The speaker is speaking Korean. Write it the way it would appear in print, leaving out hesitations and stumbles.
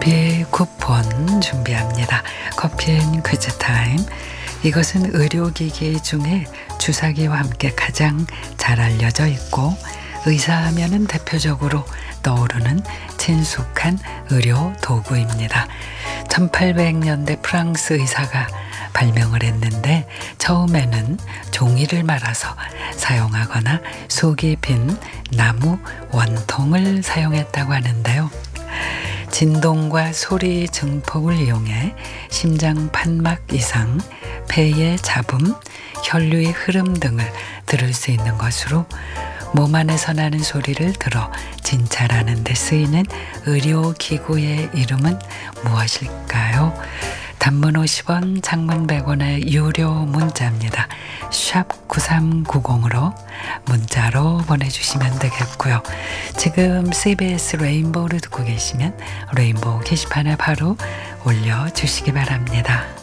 커피 쿠폰 준비합니다. 커피앤 퀴즈 타임. 이것은 의료기기 중에 주사기와 함께 가장 잘 알려져 있고 의사하면은 대표적으로 떠오르는 친숙한 의료 도구입니다. 1800년대 프랑스 의사가 발명을 했는데 처음에는 종이를 말아서 사용하거나 속이 빈 나무 원통을 사용했다고 하는데요. 진동과 소리 증폭을 이용해 심장 판막 이상, 폐의 잡음, 혈류의 흐름 등을 들을 수 있는 것으로 몸 안에서 나는 소리를 들어 진찰하는 데 쓰이는 의료기구의 이름은 무엇일까요? 단문 50원, 장문 100원의 유료 문자입니다. 샵 9390으로 문자로 보내주시면 되겠고요. 지금 CBS 레인보우를 듣고 계시면 레인보우 게시판에 바로 올려주시기 바랍니다.